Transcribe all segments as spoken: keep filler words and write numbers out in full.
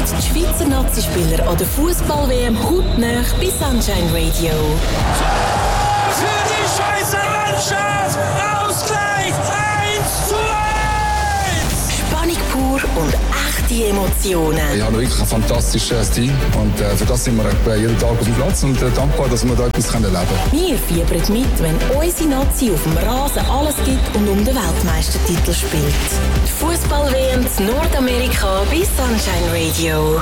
die Schweizer Nazispieler an der Fußball-W M hautnah bei Sunshine Radio. Für die Schweizer Mannschaft! Ausgleich eins zu eins! Spannung pur und echte Emotionen. Wir haben wirklich ein fantastisches Team und äh, für das sind wir jeden Tag auf dem Platz und äh, dankbar, dass wir da etwas erleben können. Wir fiebern mit, wenn unsere Nazi auf dem Rasen alles gibt und um den Weltmeistertitel spielt. Die Fußball-W M in Nordamerika bei Sunshine Radio.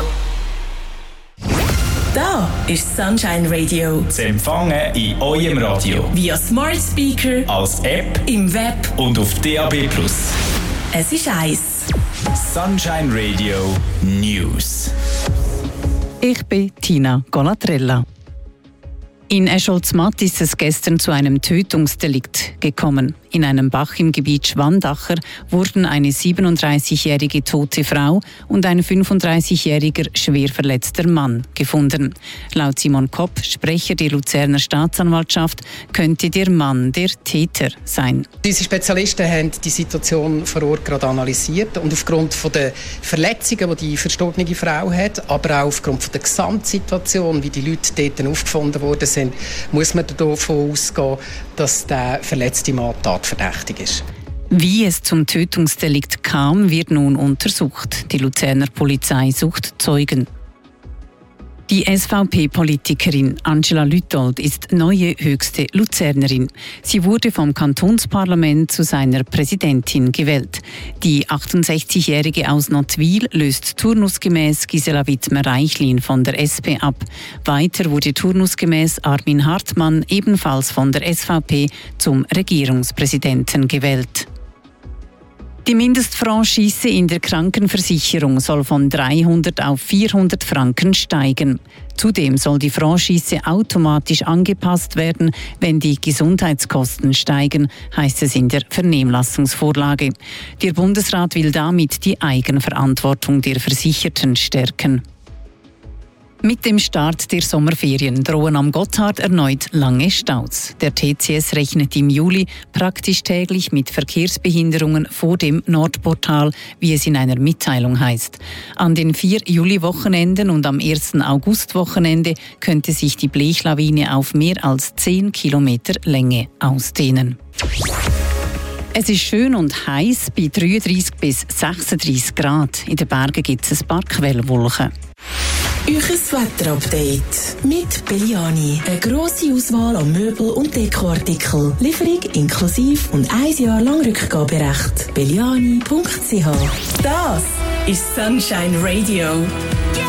Da ist Sunshine Radio. Zu empfangen in eurem Radio. Via Smart Speaker, als App, im Web und auf D A B plus. Es ist eins. Sunshine Radio News. Ich bin Tina Golatrella. In Escholz-Matt ist es gestern zu einem Tötungsdelikt gekommen. In einem Bach im Gebiet Schwandacher wurden eine siebenunddreißigjährige tote Frau und ein fünfunddreißigjähriger schwer verletzter Mann gefunden. Laut Simon Kopp, Sprecher der Luzerner Staatsanwaltschaft, könnte der Mann der Täter sein. Unsere Spezialisten haben die Situation vor Ort gerade analysiert und aufgrund der Verletzungen, die die verstorbene Frau hat, aber auch aufgrund der Gesamtsituation, wie die Leute dort aufgefunden wurden, sind, muss man davon ausgehen, dass der verletzte Mann tatverdächtig ist. Wie es zum Tötungsdelikt kam, wird nun untersucht. Die Luzerner Polizei sucht Zeugen. Die S V P-Politikerin Angela Lüthold ist neue höchste Luzernerin. Sie wurde vom Kantonsparlament zu seiner Präsidentin gewählt. Die achtundsechzigjährige aus Nottwil löst turnusgemäß Gisela Wittmer-Reichlin von der S P ab. Weiter wurde turnusgemäß Armin Hartmann ebenfalls von der S V P zum Regierungspräsidenten gewählt. Die Mindestfranchise in der Krankenversicherung soll von dreihundert auf vierhundert Franken steigen. Zudem soll die Franchise automatisch angepasst werden, wenn die Gesundheitskosten steigen, heißt es in der Vernehmlassungsvorlage. Der Bundesrat will damit die Eigenverantwortung der Versicherten stärken. Mit dem Start der Sommerferien drohen am Gotthard erneut lange Staus. Der T C S rechnet im Juli praktisch täglich mit Verkehrsbehinderungen vor dem Nordportal, wie es in einer Mitteilung heißt. An den vier Juli-Wochenenden und am ersten August-Wochenende könnte sich die Blechlawine auf mehr als zehn Kilometer Länge ausdehnen. Es ist schön und heiß bei dreiunddreißig bis sechsunddreißig Grad. In den Bergen gibt es ein paar Quellwolken. Euches Wetterupdate mit Belliani. Eine grosse Auswahl an Möbel- und Dekoartikel. Lieferung inklusive und ein Jahr lang Rückgaberecht. belliani punkt c h. Das ist Sunshine Radio.